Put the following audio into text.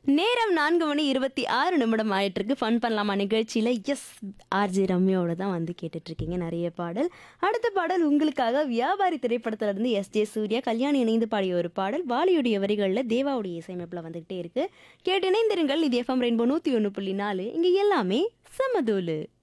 நேரம் 4:26 ஆயிட்டிருக்கு. ஃபன் பண்ணலாமா நிகழ்ச்சியில ஆர்ஜே ரம்யாவோட தான் வந்து கேட்டுட்ருக்கீங்க நிறைய பாடல். அடுத்த பாடல் உங்களுக்காக வியாபாரி திரைப்படத்துல இருந்து எஸ்.ஜே. சூர்யா, கல்யாணி இணைந்து பாடிய ஒரு பாடல். வாலியுடைய வரிகள்ல தேவாவுடைய இசையமைப்புல வந்துகிட்டே இருக்கு. கேட்டு இணைந்திருங்கள். இது எஃப்எம் ரெயின்போ 101.4. இங்க எல்லாமே சமதூளு.